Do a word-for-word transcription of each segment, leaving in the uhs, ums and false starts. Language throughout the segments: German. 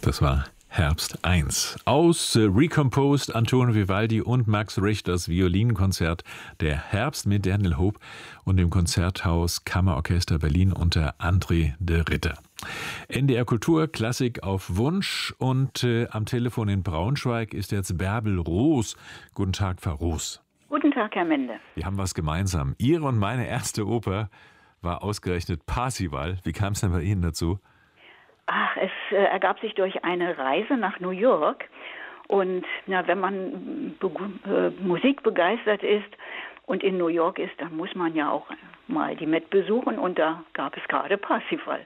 Das war Herbst eins. Aus äh, Recomposed, Antonio Vivaldi und Max Richters Violinkonzert Der Herbst mit Daniel Hope und dem Konzerthaus Kammerorchester Berlin unter André de Ritter. N D R Kultur, Klassik auf Wunsch und äh, am Telefon in Braunschweig ist jetzt Bärbel Roos. Guten Tag, Frau Roos. Guten Tag, Herr Mende. Wir haben was gemeinsam. Ihre und meine erste Oper war ausgerechnet Parsival. Wie kam es denn bei Ihnen dazu? Ach, es äh, ergab sich durch eine Reise nach New York. Und na, wenn man be- äh, Musik begeistert ist und in New York ist, dann muss man ja auch mal die Met besuchen. Und da gab es gerade Parsival.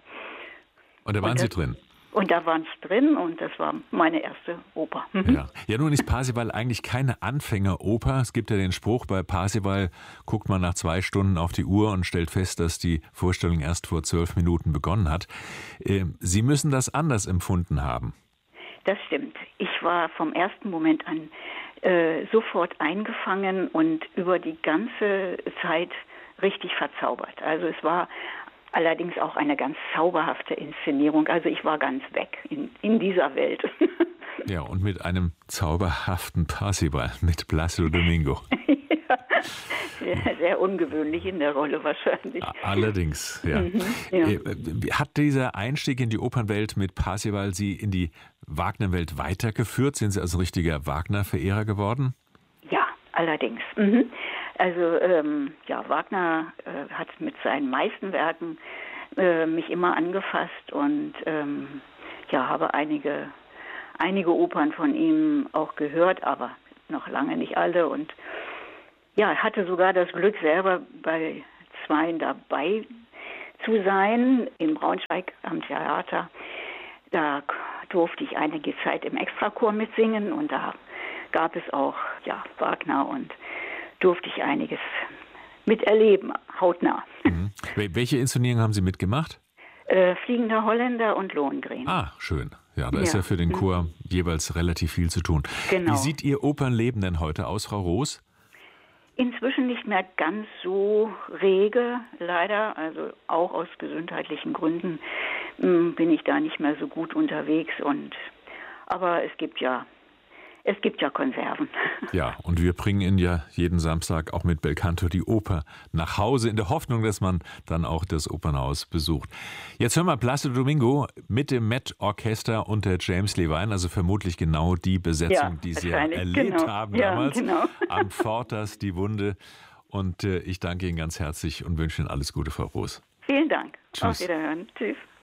Und da waren und Sie das, drin? Und da waren es drin und das war meine erste Oper. Mhm. Ja. ja, nun ist Parsival eigentlich keine Anfängeroper. Es gibt ja den Spruch, bei Parsival guckt man nach zwei Stunden auf die Uhr und stellt fest, dass die Vorstellung erst vor zwölf Minuten begonnen hat. Sie müssen das anders empfunden haben. Das stimmt. Ich war vom ersten Moment an äh, sofort eingefangen und über die ganze Zeit richtig verzaubert. Also es war allerdings auch eine ganz zauberhafte Inszenierung. Also ich war ganz weg in, in dieser Welt. Ja, und mit einem zauberhaften Parsival mit Plácido Domingo. Ja, sehr, sehr ungewöhnlich in der Rolle wahrscheinlich. Allerdings, ja. Mhm, ja. Hat dieser Einstieg in die Opernwelt mit Parsival Sie in die Wagner-Welt weitergeführt? Sind Sie also richtiger Wagner-Verehrer geworden? Ja, allerdings. Mhm. Also ähm, ja, Wagner äh, hat mit seinen meisten Werken äh, mich immer angefasst und ähm, ja, habe einige, einige Opern von ihm auch gehört, aber noch lange nicht alle. Und ja, hatte sogar das Glück, selber bei zweien dabei zu sein, in Braunschweig am Theater. Da durfte ich einige Zeit im Extrachor mitsingen und da gab es auch ja, Wagner und durfte ich einiges miterleben, hautnah. Mhm. Welche Inszenierungen haben Sie mitgemacht? Äh, Fliegender Holländer und Lohengrin. Ah, schön. Ja, da ja. ist ja für den Chor mhm. jeweils relativ viel zu tun. Genau. Wie sieht Ihr Opernleben denn heute aus, Frau Roos? Inzwischen nicht mehr ganz so rege, leider. Also auch aus gesundheitlichen Gründen mh, bin ich da nicht mehr so gut unterwegs. Und aber es gibt ja Es gibt ja Konserven. Ja, und wir bringen Ihnen ja jeden Samstag auch mit Belcanto die Oper nach Hause, in der Hoffnung, dass man dann auch das Opernhaus besucht. Jetzt hören wir Plácido Domingo mit dem Met-Orchester unter James Levine, also vermutlich genau die Besetzung, ja, die Sie ja erlebt genau. haben ja, damals. Genau. Am Fortas, die Wunde. Und äh, ich danke Ihnen ganz herzlich und wünsche Ihnen alles Gute, Frau Roos. Vielen Dank. Tschüss. Auf Wiederhören. Tschüss.